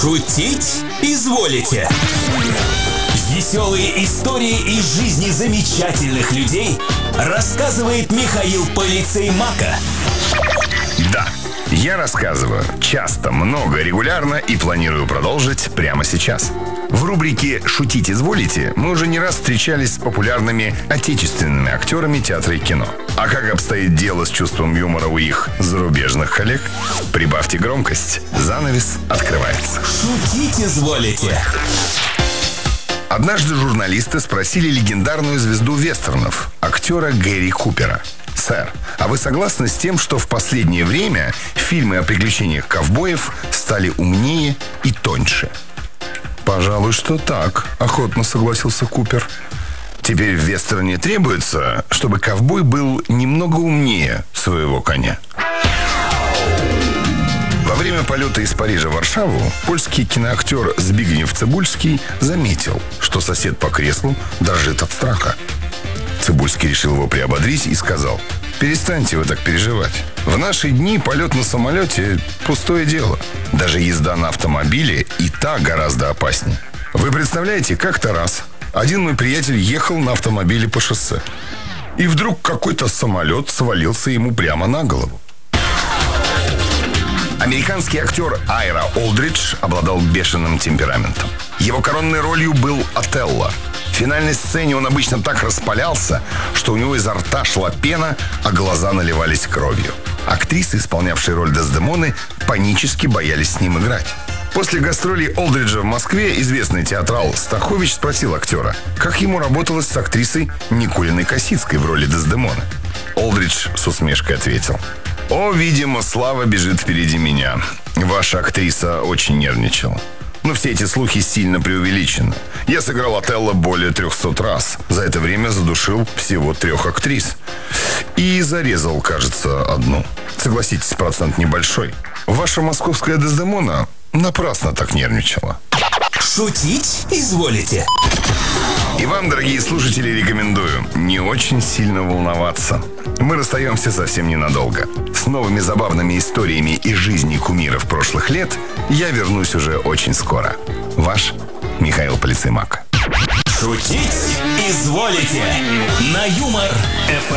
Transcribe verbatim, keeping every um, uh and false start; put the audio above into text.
Шутить изволите. Веселые истории из жизни замечательных людей рассказывает Михаил Полицеймака. Да, я рассказываю часто, много, регулярно и планирую продолжить прямо сейчас. В рубрике «Шутить изволите» мы уже не раз встречались с популярными отечественными актерами театра и кино. А как обстоит дело с чувством юмора у их зарубежных коллег? Прибавьте громкость, занавес открывается. Шутить изволите. Однажды журналисты спросили легендарную звезду вестернов, актера Гэри Купера: «Сэр, а вы согласны с тем, что в последнее время фильмы о приключениях ковбоев стали умнее и тоньше?» «Пожалуй, что так», — охотно согласился Купер. «Теперь в вестерне требуется, чтобы ковбой был немного умнее своего коня». Во время полета из Парижа в Варшаву польский киноактер Збигнев Цибульский заметил, что сосед по креслу дрожит от страха. Цибульский решил его приободрить и сказал: «Перестаньте вы так переживать. В наши дни полет на самолете – пустое дело. Даже езда на автомобиле и та гораздо опаснее. Вы представляете, как-то раз один мой приятель ехал на автомобиле по шоссе. И вдруг какой-то самолет свалился ему прямо на голову». Американский актер Айра Олдридж обладал бешеным темпераментом. Его коронной ролью был Отелло. В финальной сцене он обычно так распалялся, что у него изо рта шла пена, а глаза наливались кровью. Актрисы, исполнявшие роль Дездемоны, панически боялись с ним играть. После гастролей Олдриджа в Москве известный театрал Стахович спросил актера, как ему работалось с актрисой Никулиной Косицкой в роли Дездемоны. Олдридж с усмешкой ответил: «О, видимо, слава бежит впереди меня. Ваша актриса очень нервничала. Но все эти слухи сильно преувеличены. Я сыграл Отелло более трехсот раз. За это время задушил всего трех актрис. И зарезал, кажется, одну. Согласитесь, процент небольшой. Ваша московская Дездемона напрасно так нервничала». Шутить изволите. И вам, дорогие слушатели, рекомендую не очень сильно волноваться. Мы расстаемся совсем ненадолго. С новыми забавными историями из жизни кумиров прошлых лет я вернусь уже очень скоро. Ваш Михаил Полицеймак. Шутить изволите. На Юмор ФМ.